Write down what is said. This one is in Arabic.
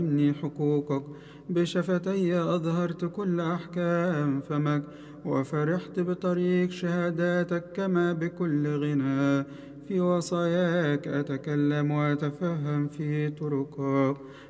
مني حقوقك، بشفتي أظهرت كل أحكام فمك، وفرحت بطريق شهاداتك كما بكل غنى. في وصاياك أتكلم وأتفهم في طرقك،